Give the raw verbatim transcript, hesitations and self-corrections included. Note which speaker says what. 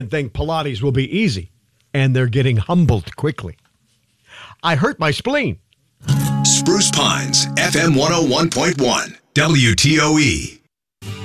Speaker 1: think Pilates will be easy, and they're getting humbled quickly. I hurt my spleen.
Speaker 2: Spruce Pines, F M one oh one point one, W T O E.